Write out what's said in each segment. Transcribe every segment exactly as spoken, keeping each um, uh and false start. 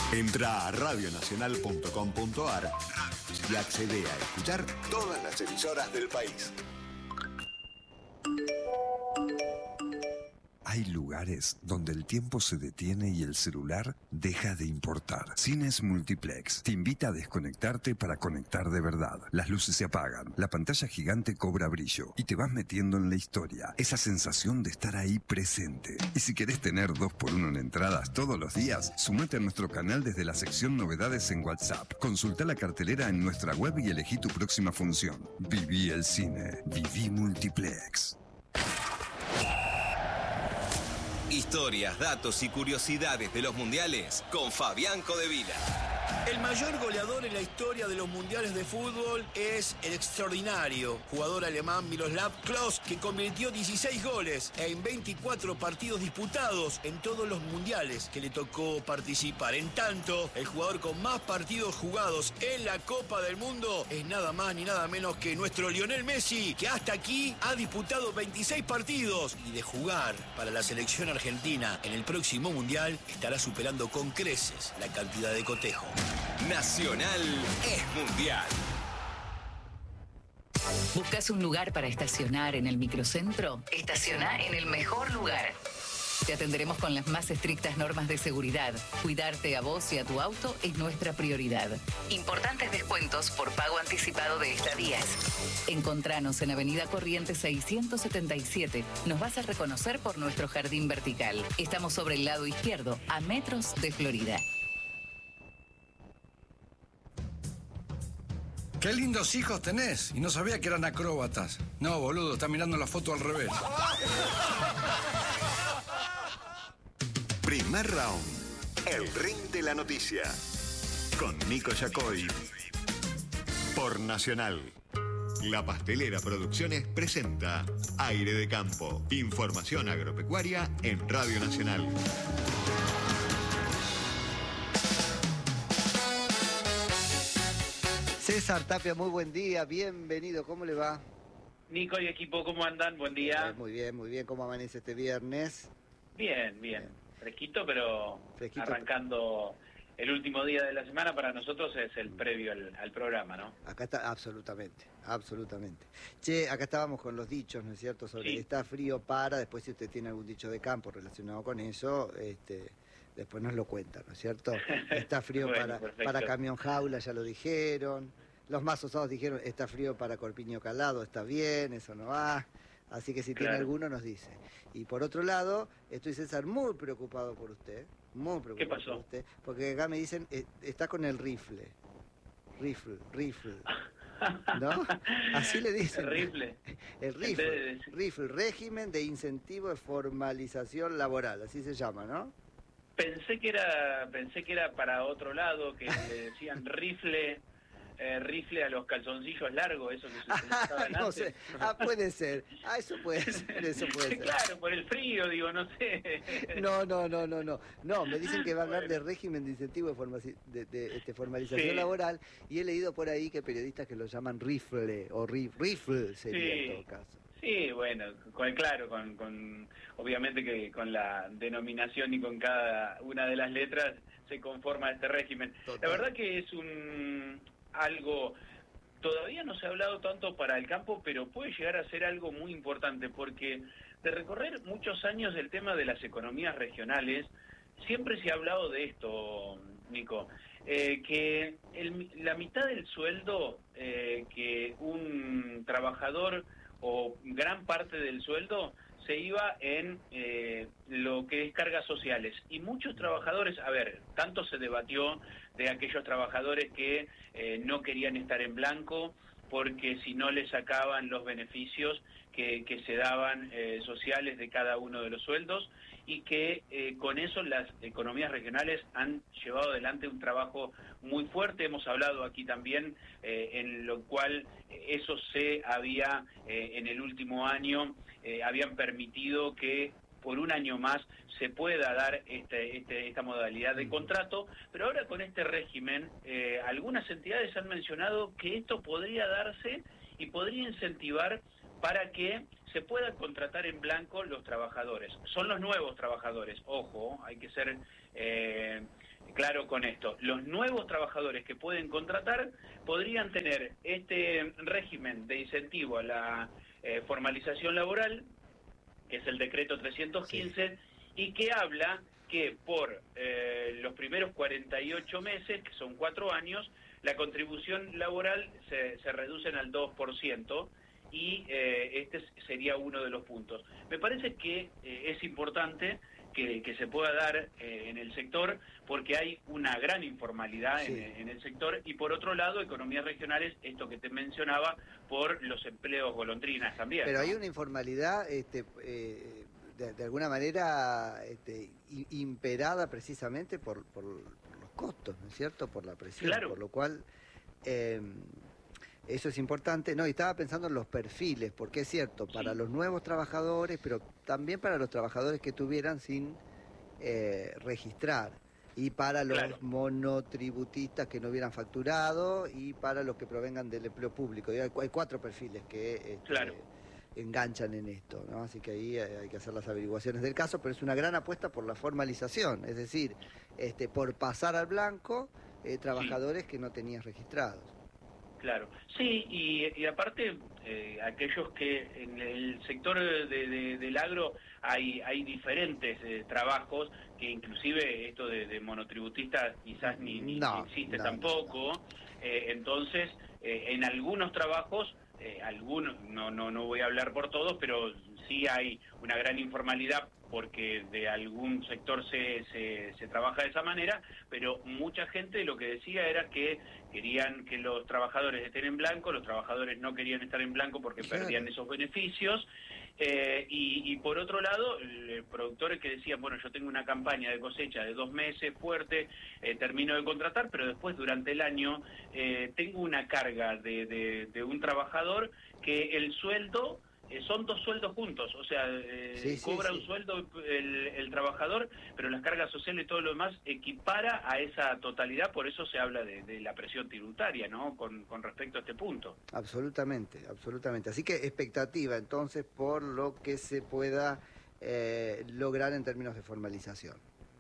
Entra a radio nacional punto com punto a r y accede a escuchar todas las emisoras del país. Hay lugares donde el tiempo se detiene y el celular deja de importar. Cines Multiplex te invita a desconectarte para conectar de verdad. Las luces se apagan, la pantalla gigante cobra brillo y te vas metiendo en la historia. Esa sensación de estar ahí presente. Y si querés tener dos por uno en entradas todos los días, sumate a nuestro canal desde la sección Novedades en WhatsApp. Consulta la cartelera en nuestra web y elegí tu próxima función. Viví el cine. Viví Multiplex. Historias, datos y curiosidades de los mundiales con Fabián Codevila. El mayor goleador en la historia de los mundiales de fútbol es el extraordinario jugador alemán Miroslav Klose, que convirtió dieciséis goles en veinticuatro partidos disputados en todos los mundiales que le tocó participar. En tanto, el jugador con más partidos jugados en la Copa del Mundo es nada más ni nada menos que nuestro Lionel Messi, que hasta aquí ha disputado veintiséis partidos y de jugar para la selección argentina en el próximo mundial estará superando con creces la cantidad de cotejo. Nacional es mundial. ¿Buscas un lugar para estacionar en el microcentro? Estaciona en el mejor lugar. Te atenderemos con las más estrictas normas de seguridad. Cuidarte a vos y a tu auto es nuestra prioridad. Importantes descuentos por pago anticipado de estadías. Encontranos en Avenida Corrientes seiscientos setenta y siete. Nos vas a reconocer por nuestro jardín vertical. Estamos sobre el lado izquierdo, a metros de Florida. Qué lindos hijos tenés. Y no sabía que eran acróbatas. No, boludo, está mirando la foto al revés. Primer round. El ring de la noticia. Con Nico Yacoy. Por Nacional. La Pastelera Producciones presenta Aire de Campo. Información agropecuaria en Radio Nacional. César Tapia, muy buen día, bienvenido, ¿cómo le va? Nico y equipo, ¿cómo andan? Buen día. Eh, muy bien, muy bien, ¿cómo amanece este viernes? Bien, bien, bien. Fresquito, pero Fresquito. Arrancando el último día de la semana, para nosotros es el previo al, al programa, ¿no? Acá está, absolutamente, absolutamente. Che, acá estábamos con los dichos, ¿no es cierto? Sobre Sí. está frío para, después si usted tiene algún dicho de campo relacionado con eso, este... después nos lo cuentan, ¿no es cierto? Está frío Bueno, para, para camión jaula, ya lo dijeron. Los más osados dijeron, está frío para corpiño calado, está bien, eso no va. Así que si Claro. tiene alguno nos dice. Y por otro lado, estoy, César, muy preocupado por usted. Muy preocupado ¿Qué pasó? por usted. Porque acá me dicen, eh, está con el rifle. Rifle, rifle. ¿No? Así le dicen. El rifle. El En vez rifle. de decir- Rifle, régimen de incentivo de formalización laboral, así se llama, ¿no? Pensé que era, pensé que era para otro lado, que le decían rifle, eh, rifle a los calzoncillos largos, eso que se utilizaban no antes. sé. Ah, puede ser. Ah, eso puede ser, eso puede ser. Claro, por el frío, digo, no sé. No, no, no, no, no. No, me dicen que va a hablar de régimen de incentivo de, formaci- de, de, este, formalización Sí. laboral y he leído por ahí que periodistas que lo llaman rifle o ri- rifle sería Sí. en todo caso. Sí, bueno, con, claro, con, con obviamente que con la denominación y con cada una de las letras se conforma este régimen. Total. La verdad que es un algo, todavía no se ha hablado tanto para el campo, pero puede llegar a ser algo muy importante, porque de recorrer muchos años el tema de las economías regionales, siempre se ha hablado de esto, Nico, eh, que el, la mitad del sueldo eh, que un trabajador o gran parte del sueldo se iba en eh, lo que es cargas sociales. Y muchos trabajadores, a ver, tanto se debatió de aquellos trabajadores que eh, no querían estar en blanco porque si no les sacaban los beneficios que, que se daban eh, sociales de cada uno de los sueldos, y que eh, con eso las economías regionales han llevado adelante un trabajo muy fuerte. Hemos hablado aquí también eh, en lo cual eso se había eh, en el último año eh, habían permitido que por un año más se pueda dar este, este, esta modalidad de contrato, pero ahora con este régimen eh, algunas entidades han mencionado que esto podría darse y podría incentivar para que se puedan contratar en blanco los trabajadores. Son los nuevos trabajadores, ojo, hay que ser eh, claro con esto. Los nuevos trabajadores que pueden contratar podrían tener este régimen de incentivo a la eh, formalización laboral, que es el decreto trescientos quince, sí. Y que habla que por eh, los primeros cuarenta y ocho meses, que son cuatro años, la contribución laboral se, se reduce al dos por ciento, y eh, este sería uno de los puntos. Me parece que eh, es importante que, que se pueda dar eh, en el sector, porque hay una gran informalidad sí. en, en el sector, y por otro lado, economías regionales, esto que te mencionaba, por los empleos golondrinas también. Pero ¿no? hay una informalidad, este, eh, de, de alguna manera, este, imperada precisamente por, por, por los costos, ¿no es cierto?, por la presión, claro. Por lo cual... Eh, Eso es importante. No, y estaba pensando en los perfiles, porque es cierto, para sí. los nuevos trabajadores, pero también para los trabajadores que tuvieran sin eh, registrar, y para los claro. monotributistas que no hubieran facturado, y para los que provengan del empleo público. Hay, hay cuatro perfiles que este, claro. enganchan en esto, ¿no? Así que ahí hay que hacer las averiguaciones del caso, pero es una gran apuesta por la formalización, es decir, este, por pasar al blanco eh, trabajadores sí. que no tenías registrados. Claro, sí, y, y aparte eh, aquellos que en el sector de, de, del agro hay hay diferentes eh, trabajos, que inclusive esto de, de monotributistas quizás ni, ni no, existe no, tampoco, no, no. Eh, entonces eh, en algunos trabajos, eh, algunos, no, no, no voy a hablar por todos, pero sí hay una gran informalidad, porque de algún sector se, se, se trabaja de esa manera, pero mucha gente lo que decía era que querían que los trabajadores estén en blanco, los trabajadores no querían estar en blanco porque claro. perdían esos beneficios, eh, y, y por otro lado, el productores que decían, bueno, yo tengo una campaña de cosecha de dos meses fuerte, eh, termino de contratar, pero después durante el año eh, tengo una carga de, de, de un trabajador que el sueldo... Eh, son dos sueldos juntos, o sea, eh, sí, sí, cobra sí. un sueldo el, el trabajador, pero las cargas sociales y todo lo demás equipara a esa totalidad, por eso se habla de, de la presión tributaria, ¿no?, con, con respecto a este punto. Absolutamente, absolutamente. Así que expectativa, entonces, por lo que se pueda eh, lograr en términos de formalización.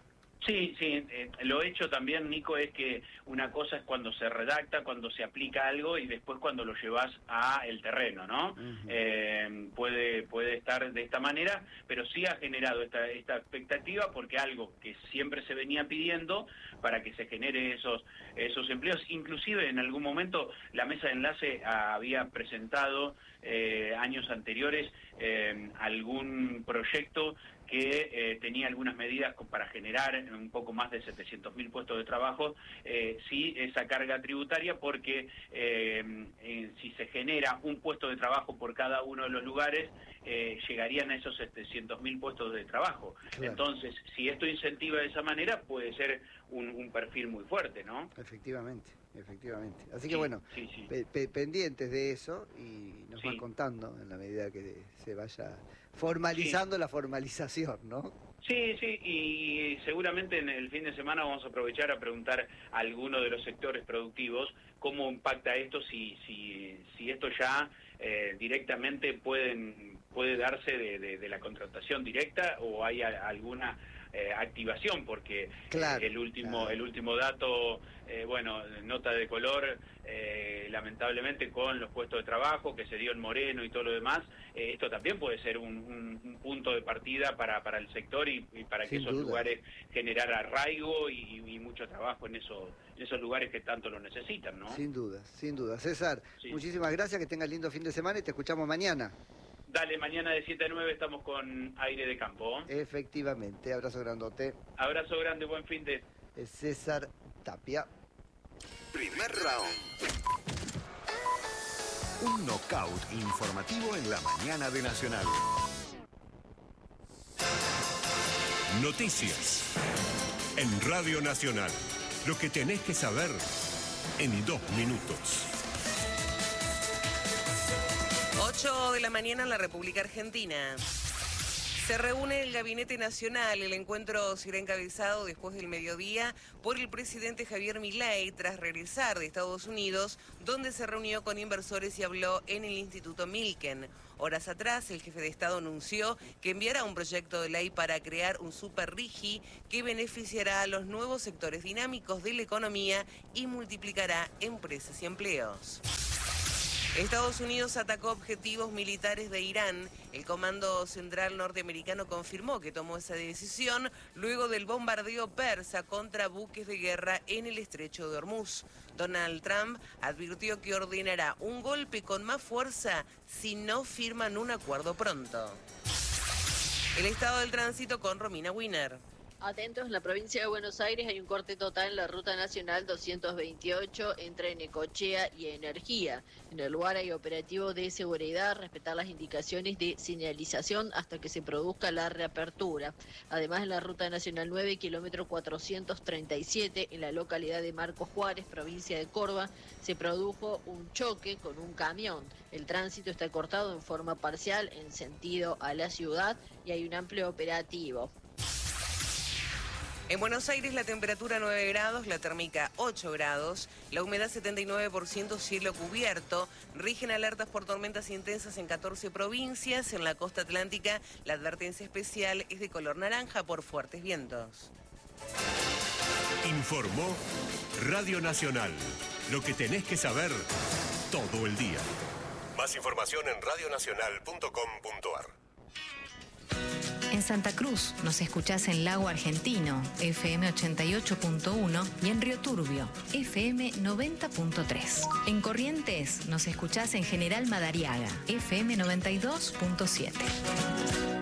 Sí, sí, eh, lo hecho también, Nico, es que una cosa es cuando se redacta, cuando se aplica algo, y después cuando lo llevas a el terreno, ¿no? Uh-huh. eh, puede puede estar de esta manera, pero sí ha generado esta, esta expectativa, porque algo que siempre se venía pidiendo para que se genere esos, esos empleos. Inclusive en algún momento la mesa de enlace había presentado eh, años anteriores eh, algún proyecto que eh, tenía algunas medidas para generar un poco más de setecientos mil puestos de trabajo, eh, sí, esa carga tributaria, porque eh, eh, si se genera un puesto de trabajo por cada uno de los lugares, eh, llegarían a esos setecientos mil puestos de trabajo. Claro. Entonces, si esto incentiva de esa manera, puede ser un, un perfil muy fuerte, ¿no? Efectivamente, efectivamente. Así sí, que bueno, sí, sí. Pe pe pendientes de eso, y nos sí. van contando en la medida que se vaya formalizando sí. la formalización, ¿no? Sí, sí, y seguramente en el fin de semana vamos a aprovechar a preguntar a alguno de los sectores productivos cómo impacta esto, si si, si esto ya eh, directamente pueden puede darse de, de, de la contratación directa, o hay a, alguna eh, activación, porque claro, eh, el último claro. el último dato, eh, bueno, nota de color, eh, lamentablemente con los puestos de trabajo que se dio en Moreno y todo lo demás, eh, esto también puede ser un, un, un punto de partida para, para el sector, y, y para Sin que esos duda. lugares generar arraigo y, y mucho trabajo en esos, en esos lugares que tanto lo necesitan, ¿no? Sin duda, sin duda. César, sí. muchísimas gracias, que tengas lindo fin de semana y te escuchamos mañana. Dale, mañana de siete a nueve estamos con Aire de Campo. Efectivamente, abrazo grandote. Abrazo grande, buen fin de... Es César Tapia. Primer round. Un knockout informativo en la mañana de Nacional. Noticias en Radio Nacional. Lo que tenés que saber en dos minutos. ocho de la mañana en la República Argentina. Se reúne el Gabinete Nacional. El encuentro será encabezado después del mediodía por el presidente Javier Milei tras regresar de Estados Unidos, donde se reunió con inversores y habló en el Instituto Milken. Horas atrás, el jefe de Estado anunció que enviará un proyecto de ley para crear un super RIGI que beneficiará a los nuevos sectores dinámicos de la economía y multiplicará empresas y empleos. Estados Unidos atacó objetivos militares de Irán. El Comando Central norteamericano confirmó que tomó esa decisión luego del bombardeo persa contra buques de guerra en el estrecho de Hormuz. Donald Trump advirtió que ordenará un golpe con más fuerza si no firman un acuerdo pronto. El estado del tránsito con Romina Wiener. Atentos, en la provincia de Buenos Aires hay un corte total en la Ruta Nacional doscientos veintiocho entre Necochea y Energía. En el lugar hay operativo de seguridad, respetar las indicaciones de señalización hasta que se produzca la reapertura. Además, en la Ruta Nacional nueve, kilómetro cuatrocientos treinta y siete, en la localidad de Marcos Juárez, provincia de Córdoba, se produjo un choque con un camión. El tránsito está cortado en forma parcial en sentido a la ciudad y hay un amplio operativo. En Buenos Aires la temperatura nueve grados, la térmica ocho grados, la humedad setenta y nueve por ciento, cielo cubierto. Rigen alertas por tormentas intensas en catorce provincias. En la costa atlántica la advertencia especial es de color naranja por fuertes vientos. Informó Radio Nacional. Lo que tenés que saber todo el día. Más información en radionacional punto com punto ar. En Santa Cruz nos escuchás en Lago Argentino, F M ochenta y ocho punto uno, y en Río Turbio, F M noventa punto tres. En Corrientes nos escuchás en General Madariaga, F M noventa y dos punto siete.